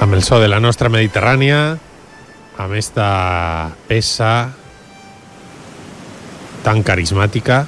Amb el so de la nostra Mediterrània, amb esta peça tan carismàtica,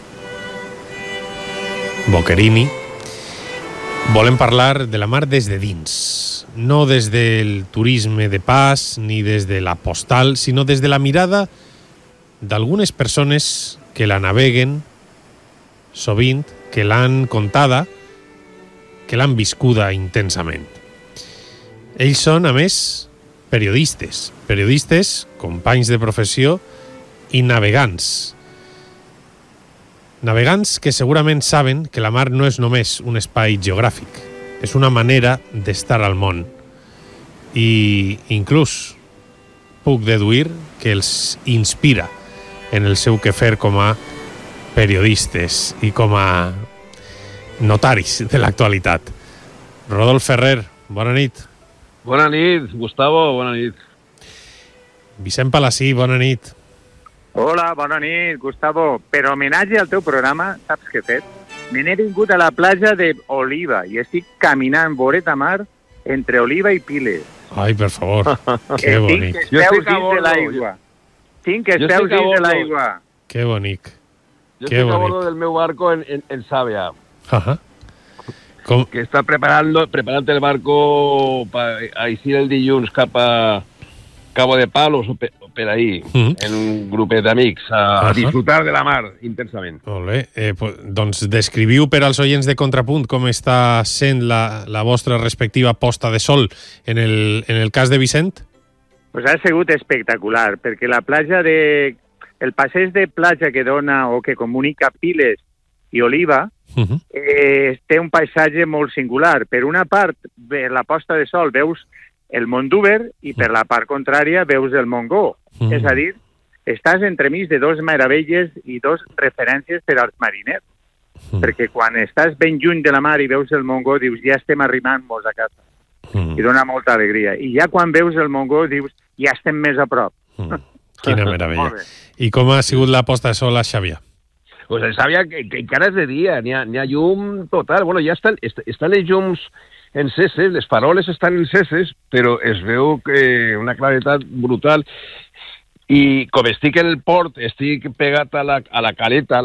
Boccherini, volem parlar de la mar des de dins, no des del turisme de pas ni des de la postal, sinó des de la mirada d'algunes persones que la naveguen sovint, que l'han contada, que l'han viscuda intensament. Ells són, a més, periodistes, companys de professió i navegants. Navegants que segurament saben que la mar no és només un espai geogràfic, és una manera d'estar al món. I inclús puc deduir que els inspira en el seu quefer com a periodistes i com a notaris de l'actualitat. Rodolf Ferrer, bona nit. Bona nit, Gustavo, bona nit. Vicent Palací, bona nit. Hola, bona nit, Gustavo. Per homenatge al teu programa, saps què he fet? Me n'he vingut a la platja d'Oliva i estic caminant voreta mar entre Oliva i Piles. Ai, per favor, que bonic. Tinc els peus dins de l'aigua. Tinc els peus dins de l'aigua. Que bonic. Jo estic a bordo del meu barco en Sàvia. Ajá. Que està preparant el barco a eixir el dilluns cap a Cabo de Palos o per ahí, en un grupet d'amics, a disfrutar de la mar intensament. Molt bé. Doncs descriviu per als oients de Contrapunt com està sent la vostra respectiva posta de sol en el cas de Vicent. Pues ha sigut espectacular, perquè la platja el passeig de platja que dona o que comunica Piles i Oliva té un paisatge molt singular. Per una part, per la posta de sol veus el Mont Dúber i per la part contrària veus el Montgó. És a dir, estàs entremig de dos meravelles i dos referències per als mariners. Perquè quan estàs ben lluny de la mar i veus el Montgó, dius, ja estem arribant-nos a casa. I dona molta alegria. I ja quan veus el Montgó, dius, ja estem més a prop. Quina meravella. I com ha sigut la posta de sol a Xàbia? Pues a Xàbia que encara és de dia, n'hi ha llum total. Bueno, ja estan les llums enceses, les faroles estan enceses, però es veu que una claretat brutal. I com estic en el port, estic pegat a la caleta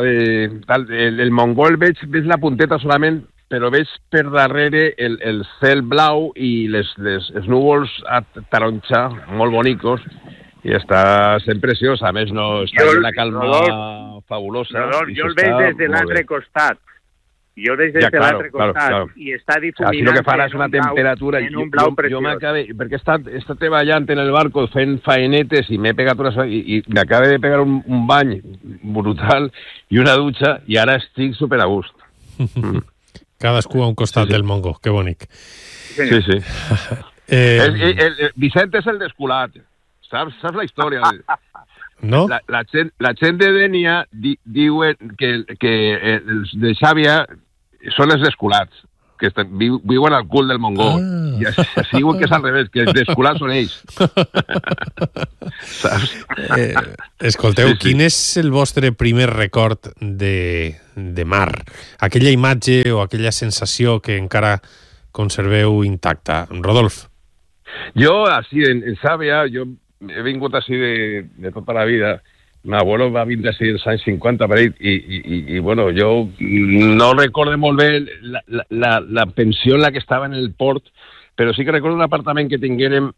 del Montgó, veig la punteta solament, però veig per darrere el cel blau i els núvols a taronja, molt bonicos, i està sent preciós. A més, no està en una calma fabulosa. Jo el veig des de l'altre costat. Jo des de l'altre costat. I està difuminant que farà és una temperatura en un blau preciós. Jo m'acabé, perquè he estat treballant en el barco fent faenetes i m'he pegat i m'acabé de pegar un bany brutal i una dutxa i ara estic super a gust. Cadascú a un costat del Montgó, que bonic. Sí. Vicent és el desculat. Saps la història? No? La gent de Dénia diuen que els de Xàbia són els desculats, que viuen al cul del Montgó. I així diuen que és al revés, que els desculats són ells. Saps? Escolteu, quin és el vostre primer record de mar? Aquella imatge o aquella sensació que encara conserveu intacta. Rodolf? Jo, així, en Xàbia, he vingut així de tota la vida. M'abuelo va vindre així dels anys 50 per ell i bueno, jo no recordo molt bé la pensió en la que estava en el port, però sí que recordo un apartament que tinguérem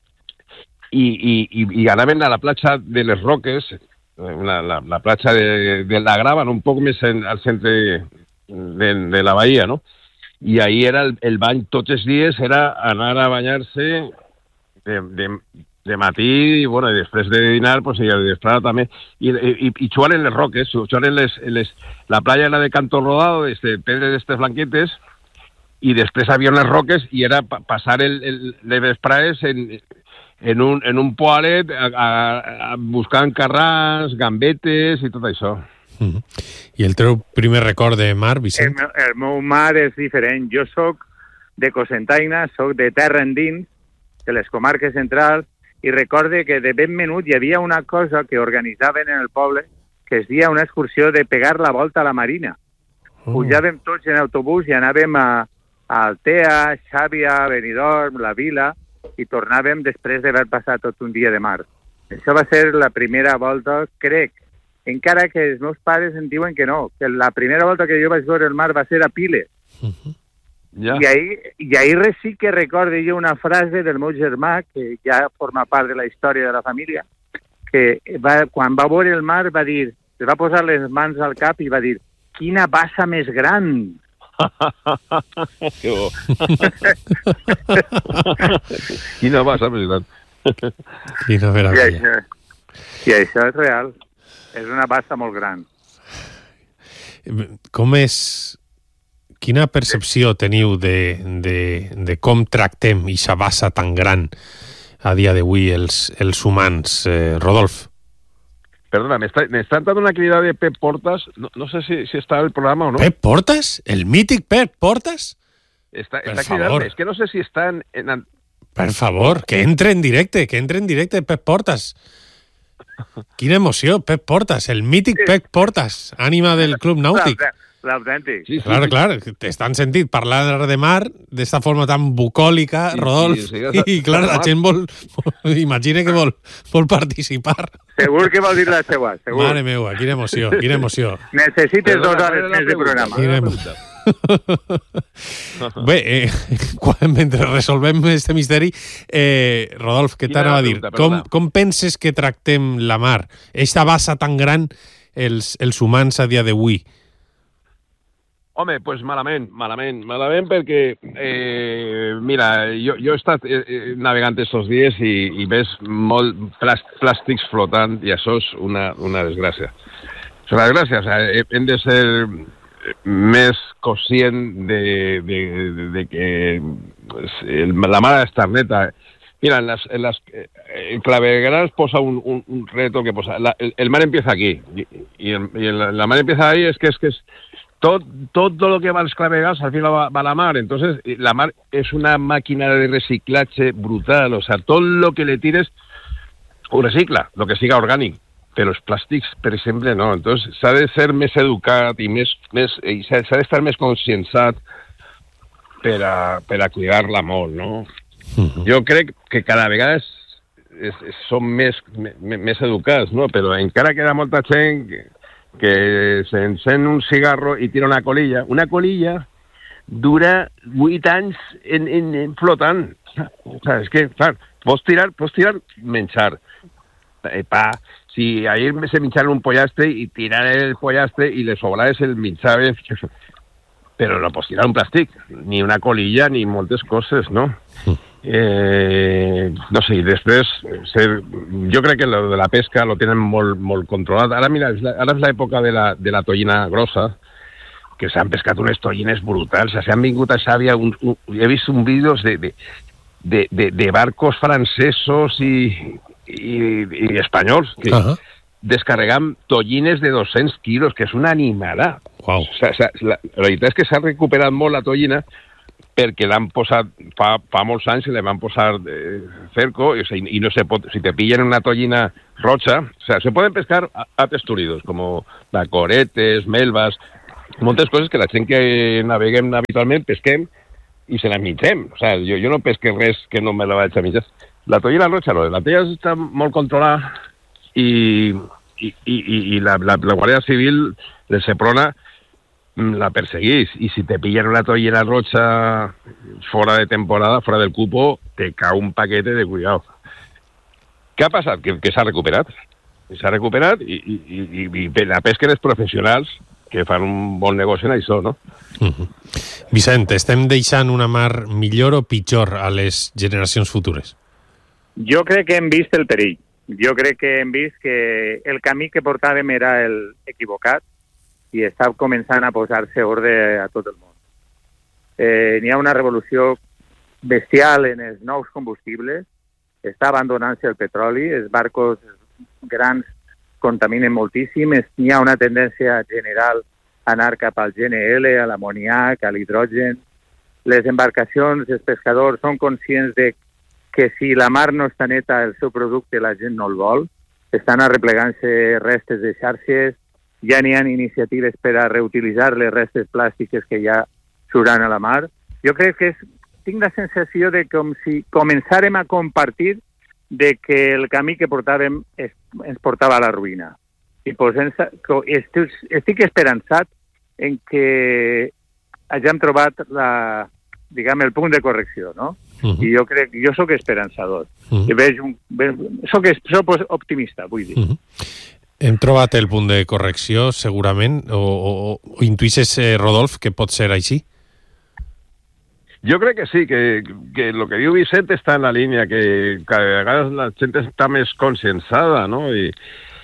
i anàvem a la platja de les Roques, la platja de la Grava, un poc més al centre de la bahia, no? I ahí era el bany tots els dies, era anar a banyar-se de matí, i bueno, i després de dinar, pues, i de vesprada també, i xuar en les roques, xuar en la playa era de canto rodado, pedres d'estes blanquetes, i després havia unes roques, i era passar les vesprades en un poalet buscant carrars, gambetes i tot això. I el teu primer record de mar, Vicent? El meu mar és diferent. Jo soc de Cocentaina, soc de terra endins, de les comarques centrals, i recorde que de ben menut hi havia una cosa que organitzaven en el poble que es deia una excursió de pegar la volta a la marina. Pujàvem tots en autobús i anàvem a a Altea, Xàbia, Benidorm, la Vila, i tornàvem després d'haver passat tot un dia de mar. Això va ser la primera volta, crec, encara que els meus pares em diuen que no, que la primera volta que jo vaig veure el mar va ser a Piles. Ja. I ahir sí que recordo jo una frase del meu germà, que ja forma part de la història de la família, que quan va veure el mar va dir, es va posar les mans al cap i va dir, quina bassa més gran! Que bo. Quina bassa més gran. Quina meravella. I això és real. És una bassa molt gran. Quina percepció teniu de com tractem aquesta bassa tan gran a dia d'avui els humans, Rodolf? Perdona, m'està entrant una crida de Pep Portas. No sé si està el programa o no. ¿Pep Portas? ¿El mític Pep Portas? Està cridant-me. És que no sé si està en... Per favor, que entre en directe Pep Portas. Quina emoció, Pep Portas, el mític Pep Portas, ànima del Club Nàutic. L'autèntic. Sí, Clar, t'estan sentit parlar de mar d'esta forma tan bucòlica, Rodolf, i clar, la gent imagina que vol participar. Segur que vol dir la seva, segur. Mare meua, quina emoció. Necessites 2 hores més de programa. Bé, mentre resolvem este misteri, Rodolf, què t'anava a dir? Com penses que tractem la mar? Esta bassa tan gran els humans a dia d'avui? Home, doncs malament perquè, mira, jo he estat navegant aquests dies i ves molt plàstics flotant i això és una desgràcia. És una desgràcia, o sigui, hem de ser més conscient de que la mar està neta. Mira, en clavegueras posa un reto que posa, el mar empieza aquí, y la mar empieza ahí, es que es todo lo que va als clavegas al final va a la mar. Entonces, la mar es una máquina de reciclaje brutal. O sea, todo lo que le tires ho recicla, lo que siga orgànic. Però els plàstics, per exemple, no. Entonces, s'ha de ser més educat i s'ha d'estar més conscienciat per a cuidar-la molt, no? Jo crec que cada vegada som més educats, no? Però encara queda molta gent que s'encén un cigarro i tira una colilla. Una colilla dura 8 anys en flotant. O sea, és que, clar, pots tirar menjar, pa. Si ahir se menjaron un pollastre i tirar el pollastre i le sobrades el menjar, però no pots tirar un plàstic, ni una colilla, ni moltes coses, no? No sé, i després jo crec que lo de la pesca lo tenen molt controlat. Ara mira, ara és l'època de la tollina grossa, que s'han pescat unes tollines brutals. S'han vingut a Xàbia, he vist un vídeos de barcos francesos i espanyols que descarregant tollines de 200 quilos, que és una animada. Wow. La veritat és que s'ha recuperat molt la tollina perquè l'han posat fa molts anys i le van posar cerco i no se pot, si te pillen una tollina roja, o sea, se pueden pescar a testuridos, como bacoretes, melvas, moltes coses que la gent que naveguem habitualment pesquem i se les mengem. O sea, jo no pesque res que no me la vaig a menjar. La tollina roja no, la tollina està molt controlada i la Guàrdia Civil de Seprona la perseguís, i si te pillen una tollina roja fora de temporada, fora del cupo, te cau un paquete de cuidado. Què ha passat? Que s'ha recuperat. S'ha recuperat i la pesquen els professionals que fan un bon negoci en això, no? Vicent, estem deixant una mar millor o pitjor a les generacions futures? Jo crec que hem vist el perill. Jo crec que hem vist que el camí que portàvem era el equivocat i està començant a posar-se ordre a tot el món. N'hi ha una revolució bestial en els nous combustibles, està abandonant-se el petroli, els barcos grans contaminen moltíssim, n'hi ha una tendència general a anar cap al GNL, a l'amoniac, a l'hidrogen. Les embarcacions, els pescadors són conscients de que si la mar no està neta, el seu producte la gent no el vol, estan arreplegant-se restes de xarxes, ja n'hi ha iniciatives per a reutilitzar les restes plàstiques que ja surten a la mar. Jo crec que tinc la sensació de com si començàrem a compartir de que el camí que portàvem ens portava a la ruïna. I estic esperançat en que hàgem trobat el punt de correcció, no? I jo sóc esperançador. Sóc optimista, vull dir. Hem trobat el punt de correcció, segurament, o intuïssis, Rodolf, que pot ser així? Yo creo que sí, que lo que diu Vicente está en la línea, que cada vegada la gente está más conscienciada, ¿no? Y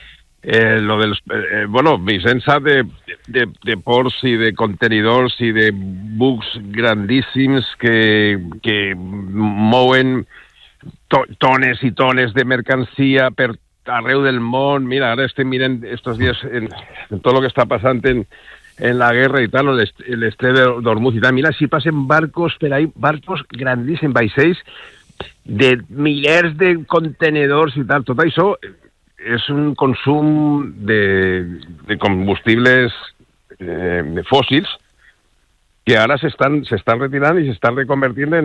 lo del... Vicente sabe de ports y de contenidors y de bucs grandíssims que mouen tones y tones de mercancía per arreu del món. Mira, ara estem mirant estos días en todo lo que está pasando en la guerra y tal, el estret d'Ormuz y tal. Mira, si pasen barcos per ahí, barcos grandíssims, vaixells de milers de contenedors i tal. Tot això és un consum de combustibles fòssils que ara s'estan retirant i s'estan reconvertint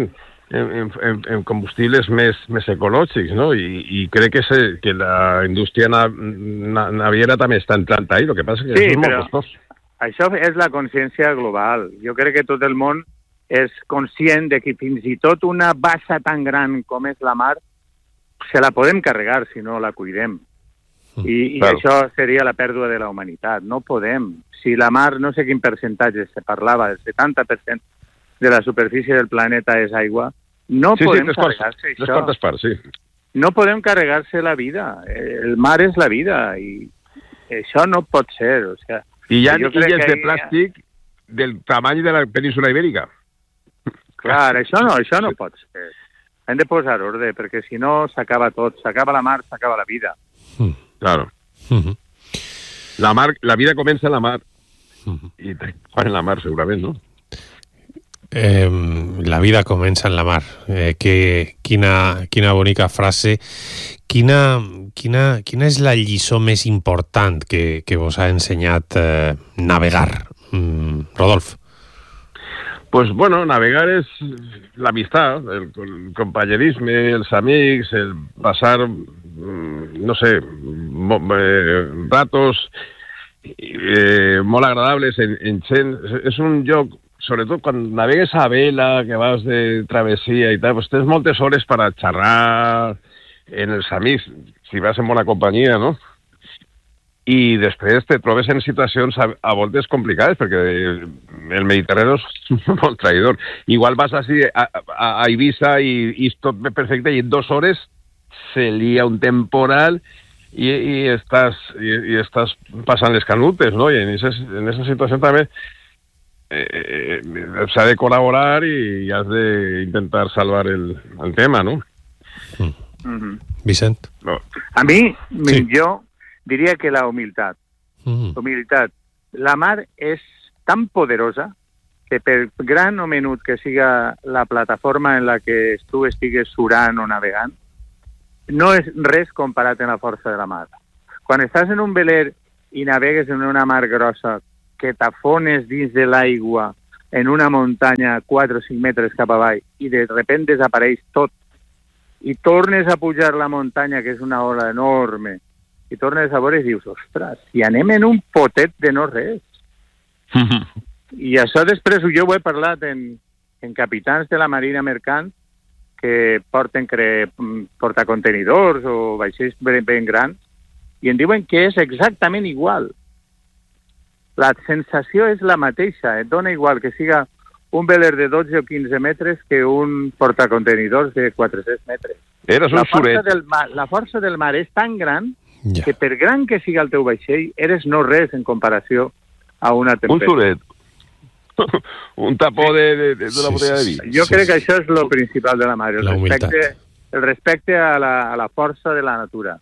en combustibles més ecològics, no? I crec que la indústria naviera també està entrant ahí. Lo que passa que és molt costós. Això és la consciència global. Jo crec que tot el món és conscient de que fins i tot una bassa tan gran com és la mar se la podem carregar si no la cuidem. I això seria la pèrdua de la humanitat. No podem. Si la mar, no sé quin percentatge se parlava, el 70% de la superfície del planeta és aigua, no podem carregar-se això. 3/4 parts, sí. No podem carregar-se la vida. El mar és la vida i això no pot ser. O sigui, i hi ha illes de plàstic del tamany de la península ibèrica. Clar, això no pot ser. Hem de posar ordre, perquè si no s'acaba tot. S'acaba la mar, s'acaba la vida. Claro. La vida comença en la mar. I en la mar, segurament, no? La vida comença en la mar. Quina bonica frase. Quina és la lliçó més important que vos ha ensenyat navegar, Rodolf? Pues bueno, navegar és l'amistat, el companyerisme, els amics, el passar, no sé, ratos molt agradables en gent. És un lloc, sobretot quan navegues a vela, que vas de travessia i tal, pues tens moltes hores per a xerrar en els amics, si vas en bona companyia, no? I després te trobes en situacions a voltes complicades, perquè el Mediterrani és molt traïdor. Igual vas així a Eivissa i tot perfecte, i en 2 hores se lia un temporal i estàs passant les canutes, no? I en aquesta situació també s'ha de col·laborar i has d'intentar salvar el tema, no? Vicent? No. A mi, jo diria que la humilitat. Humilitat. La mar és tan poderosa que per gran o menut que siga la plataforma en la que tu estigues surant o navegant, no és res comparat amb la força de la mar. Quan estàs en un veler i navegues en una mar grossa, que t'afones dins de l'aigua en una muntanya 4 o 5 metres cap avall i de repent desapareix tot i tornes a pujar la muntanya, que és una ola enorme, i tornes a veure i dius, ostres, si anem en un potet de no res. I això després jo ho he parlat en capitans de la Marina Mercant que porten portacontenidors o vaixells ben grans i em diuen que és exactament igual. La sensació és la mateixa, et dona igual que siga un veler de 12 o 15 metres que un portacontenidors de 400 metres. Eres un suret. La força del mar és tan gran que per gran que siga el teu vaixell, eres no res en comparació a una tempesta. Un suret. Un tapó de una botella de vi. Jo crec que això és el principal de la mar, el respecte a la força de la natura.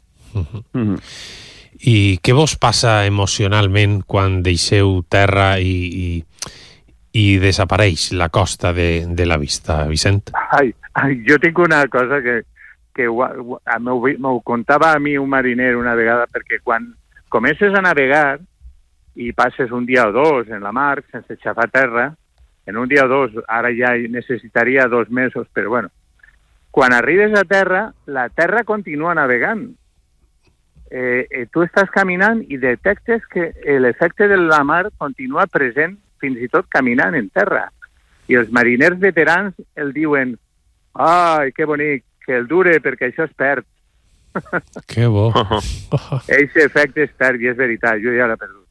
I què vos passa emocionalment quan deixeu terra i desapareix la costa de la vista, Vicent? Jo tinc una cosa que m'ho contava a mi un mariner una vegada, perquè quan comences a navegar i passes un dia o dos en la mar sense xafar terra, en un dia o dos, ara ja necessitaria 2 mesos, però bueno. Quan arribes a terra, la terra continua navegant. Tu estàs caminant i detectes que l'efecte de la mar continua present fins i tot caminant en terra. I els mariners veterans el diuen «Ai, que bonic, que el dure perquè això es perd». Que bo. Eixe efecte es perd, i és veritat, jo ja l'he perdut.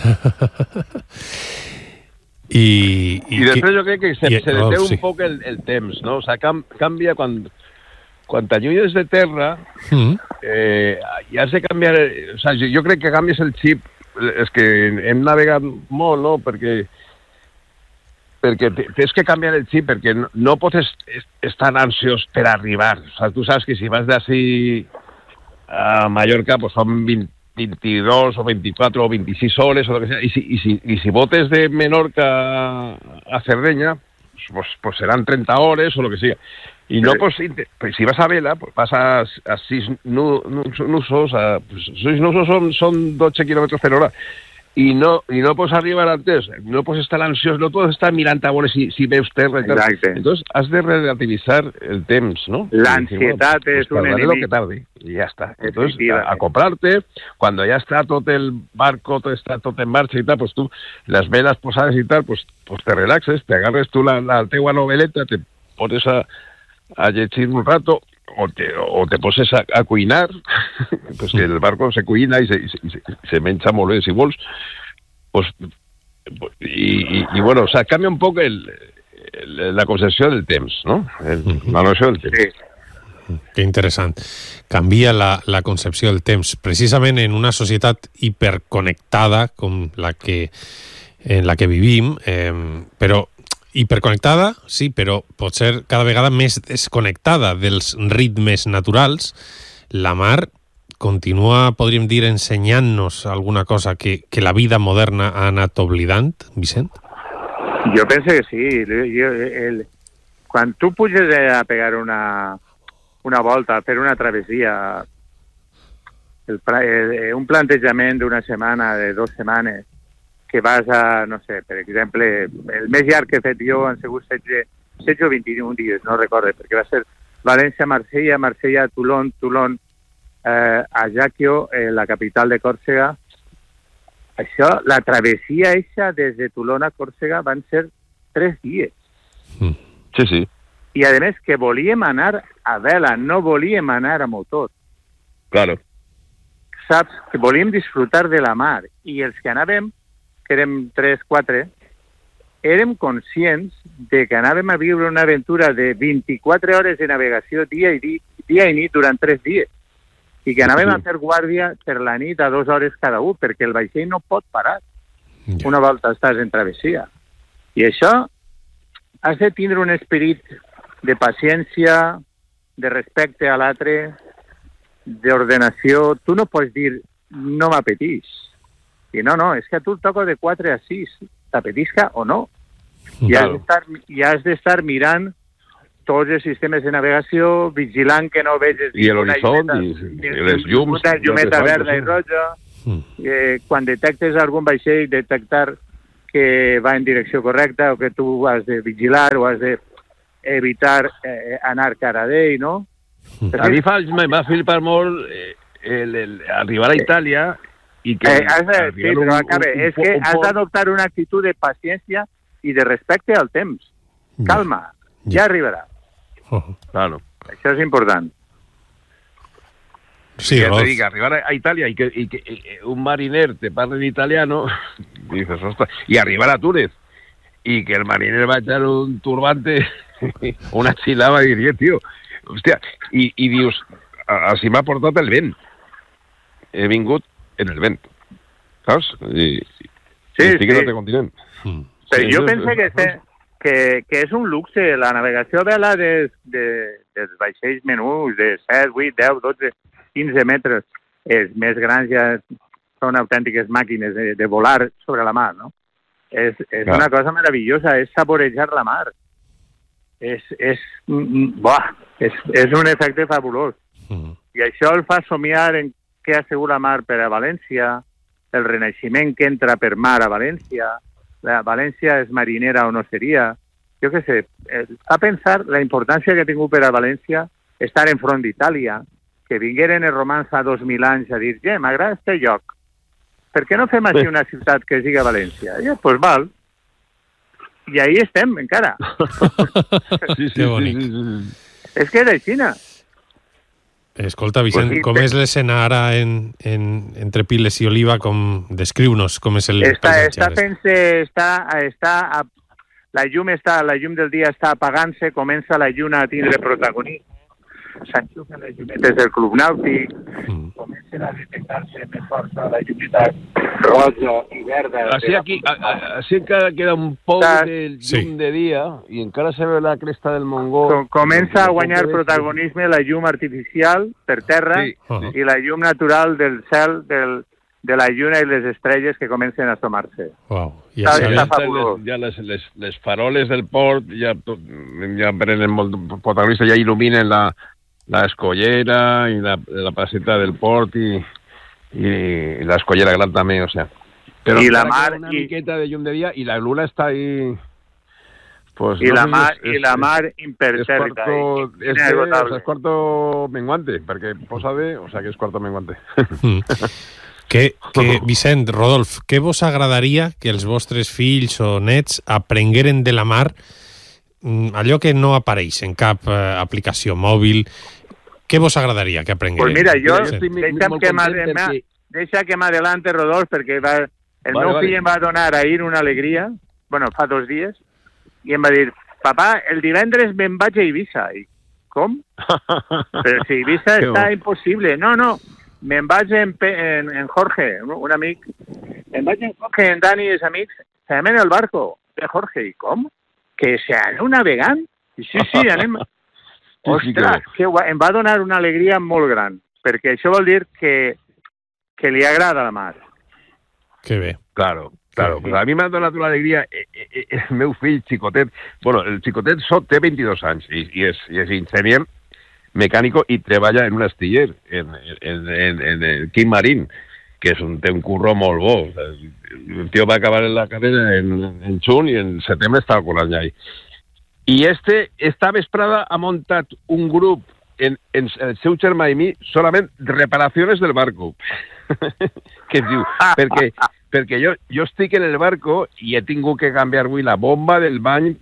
I després jo crec que se deté un poc el temps, no? O sigui, canvia quan t'allunyes de terra, ja has de canviar... O sigui, jo crec que canvies el xip. És que hem navegat molt, no? Perquè tens que canviar el xip, perquè no pots estar ansiós per arribar. O sigui, tu saps que si vas d'ací a Mallorca, pues son 22 o 24 o 26 hores o lo que sea, y si botes de Menorca a Cerdeña, pues serán 30 horas o lo que sea. Y no, pues si vas a vela, pues vas a 6 nusos, 6 nusos son 12 kilómetros per hora. I no pots arribar antes, no pots estar ansiós, no pots estar mirant a veure si veus terra i tal. Exacte. Entonces has de relativitzar el temps, ¿no? L'ansiedad es un enemigo. Lo que tarde, y ya está. Entonces, a comprarte, cuando ya está todo el barco, está todo en marcha y tal, pues tú, las velas posadas y tal, pues te relaxes, te agarres tú la teua noveleta, te pones a llegir un rato, o te poses a cuinar, pues que el barco se cuina y se menja molt bé, si vols, pues, y bueno, o sea, cambia un poco la concepció del temps, ¿no? La noció del temps. Sí. Que interessant. Canvia la concepció del temps, precisament en una societat hiperconnectada com en la que vivim, però hiperconnectada, sí, però potser cada vegada més desconnectada dels ritmes naturals. La mar continua, podríem dir, ensenyant-nos alguna cosa que la vida moderna ha anat oblidant, Vicent? Jo penso que sí. Quan tu puges a pegar una volta, a fer una travessia, un plantejament d'una setmana, de 2 setmanes, que vas a, no sé, per exemple, el més llarg que he fet jo han sigut 16 o 21 dies, no recordo, perquè va ser València-Marsella, Marsella-Toulon, Toulon, Ajaccio, la capital de Còrsega. Això, la travessia eixa des de Toulon a Còrsega van ser 3 dies. Sí, sí. I, a més, que volíem anar a vela, no volíem anar a motor. Claro. Saps? Que volíem disfrutar de la mar. I els que anàvem, que érem 3-4, érem conscients de que anàvem a viure una aventura de 24 hores de navegació dia i nit durant 3 dies. I que anàvem a fer guàrdia per la nit a 2 hores cada un, perquè el vaixell no pot parar. Una volta estàs en travessia. I això has de tindre un esperit de paciència, de respecte a l'altre, d'ordenació. Tu no pots dir, no m'apeteix. I no, és que a tu et toca de 4 a 6, t'apetisca o no. I has d'estar mirant tots els sistemes de navegació, vigilant que no veges i l'horitzont, i les llums. Una llumeta verda i roja. Quan detectes algun vaixell, detectar que va en direcció correcta o que tu has de vigilar o has d'evitar anar cara d'ell, no? A mi em va flipar molt arribar a Itàlia i que... Sí, però acabe. És que has d'adoptar una actitud de paciència i de respecte al temps. Calma, ja arribarà. Claro. Això és important. Sí, ya te diga, arribar a Italia y que un mariner te parle en italiano, dices, ostras, y arribar a Túnez y que el mariner va a echar un turbante, una chilaba y diría, tío, hostia, y dius, así m'ha portat el vent. He vingut en el vent, saps? I estic en l'altre continent. Però jo penso que és un luxe. La navegació a vela dels vaixells menús de 7, 8, 10, 12, 15 metres, els més grans ja són autèntiques màquines de volar sobre la mar, no? És una cosa meravellosa, és saborejar la mar. És un efecte fabulós. I això el fa somiar en què ha sigut la mar per a València, el renaixement que entra per mar a València. La València és marinera o no seria. jo què sé, fa pensar la importància que ha tingut per a València estar enfront d'Itàlia, que vingueren els romans fa 2.000 anys a dir, m'agrada este lloc, per què no fem així una ciutat que es diga València? I pues val. I ahí estem, encara. Sí, que bonic. És que és Xina. Escolta, Vicent, com és l'escena ara entre Piles i Oliva? Descriu-nos com és el paisatge. La llum del dia està apagant-se, comença la lluna a tindre protagonisme, s'enxufen les llumetes del Club Nàutic, comencen a detectar-se més força la llumeta roja i verda. Així encara queda un poc de llum de dia i encara se ve la cresta del Montgó. Comença a guanyar protagonisme la llum artificial per terra i la llum natural del cel, de la lluna i les estrelles que comencen a assomar-se. Ja les faroles del port ja prenen molt protagonista, ja il·luminen la escollera i la placeta del port i la escollera gran també, o sea. Però i la mar una miqueta de llum de dia i la luna està ahí. Pues, y, no la mar impertèrrita. És cuarto menguante, perquè posa bé, o sea que és cuarto menguante. Vicent, Rodolf, què vos agradaria que els vostres fills o nets aprengueren de la mar, allò que no apareix en cap aplicació mòbil? Què vos agradaria que aprengueren? Pues mira, deixa que m'adelante, Rodolf, perquè el meu fill em va donar ahir una alegria, bueno, fa 2 dies, i em va dir, papà, el divendres me'n vaig a Eivissa. I, com? Però si Eivissa està impossible. No, me'n vaig en Jorge, un amic. Me'n vaig en Jorge, en Dani i els amics, se anem en el barco de Jorge. I com? Que se aneu navegant? I sí, anem... Ostres, que guai. Em va donar una alegria molt gran, perquè això vol dir que li agrada la mar. Que bé. Claro. Pues a mi m'ha donat una alegria el meu fill xicotet. Bueno, el xicotet té 22 anys i és ingenier mecànico i treballa en un astiller, en el Quim Marín, que té un curro molt bo. El tio va acabar la carrera en juny i en setembre estava colant ja. I esta vesprada ha muntat un grup en el seu germà i mi solament reparacions del barco. Que es diu, perquè jo estic en el barco i he tingut que canviar avui la bomba del bany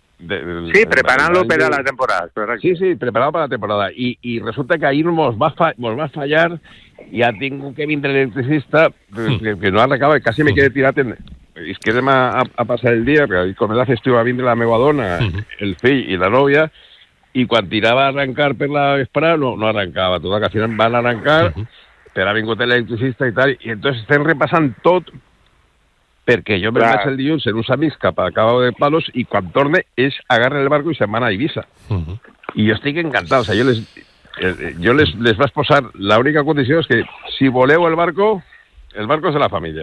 sí, preparant-lo per a la temporada. Sí, preparant-lo per a la temporada. I resulta que ahir mos va fallar i ha tingut que vindre l'electricista que no arrencava, quasi me quedé tirat és que anem a passar el dia, perquè com és la festiu va vindre la meva dona, el fill i la nòvia, i quan tirava a arrencar per la vesprada no arrencava, tot que al final van arrencar, però ha vingut l'electricista i tal, i entonces estem repassant tot, perquè jo me'n vaig el dilluns en uns amics cap a Cabo de Palos, i quan torne ells agarren el barco i se'n van a Eivissa. I jo estic encantat, o sigui, jo les vaig posar, l'única condició és que si voleu el barco és de la família.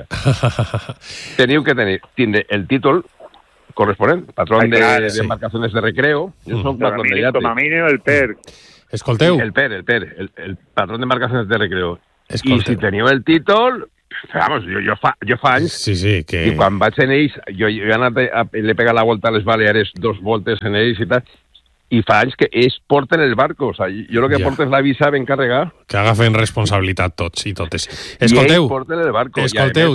Teniu que tindre el títol corresponent, patrón de embarcaciones de recreo. Jo soc patrón de yate. Com a mínim el PER. Escolteu. El PER, el patrón de embarcaciones de recreo. I si teniu el títol, vamos, jo fa anys, i quan vaig en ells, jo he anat, l'he pegat la volta a les Baleares 2 voltes en ells i tal, i fa anys que ells porten el barco, o sigui, jo el que porto és la visa ben carregada. Que agafen responsabilitat tots i totes. I ells porten el barco. Escolteu,